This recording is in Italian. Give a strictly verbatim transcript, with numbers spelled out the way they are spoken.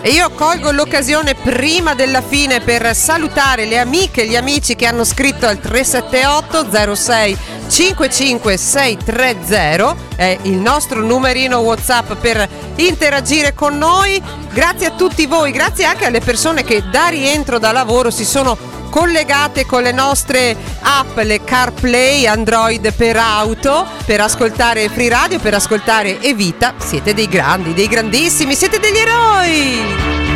E io colgo l'occasione prima della fine per salutare le amiche e gli amici che hanno scritto al tre sette otto zero sei cinque cinque sei tre zero, è il nostro numerino WhatsApp per interagire con noi. Grazie a tutti voi, grazie anche alle persone che da rientro da lavoro si sono collegate con le nostre app, le CarPlay, Android per auto, per ascoltare Free Radio, per ascoltare Evita. Siete dei grandi, dei grandissimi, siete degli eroi!